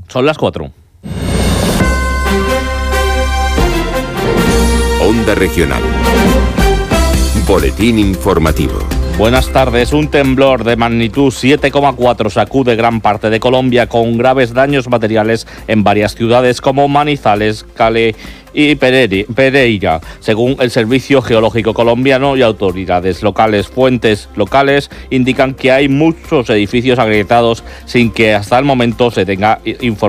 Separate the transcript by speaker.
Speaker 1: Son las 4.
Speaker 2: Onda Regional. Boletín informativo.
Speaker 1: Buenas tardes. Un temblor de magnitud 7,4 sacude gran parte de Colombia con graves daños materiales en varias ciudades como Manizales, Cali y Pereira, según el Servicio Geológico Colombiano y autoridades locales. Fuentes locales indican que hay muchos edificios agrietados sin que hasta el momento se tenga información